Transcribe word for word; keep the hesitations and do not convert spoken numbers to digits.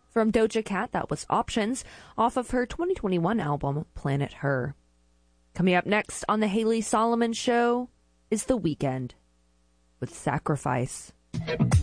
From Doja Cat, that was Options, off of her twenty twenty-one album, Planet Her. Coming up next on The Haley Solomon Show is The Weeknd with Sacrifice.